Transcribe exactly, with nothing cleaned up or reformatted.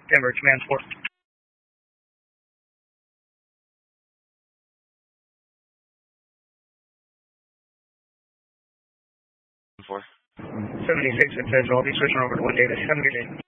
Denver, command four. Four. seventy-six, it says I'll be switching over to one Davis. Have a good day.